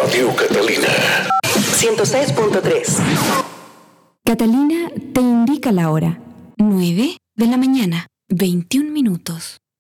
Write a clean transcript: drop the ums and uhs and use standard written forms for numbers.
Radio Catalina 106.3. Catalina te indica la hora. 9 de la mañana, 21 minutos.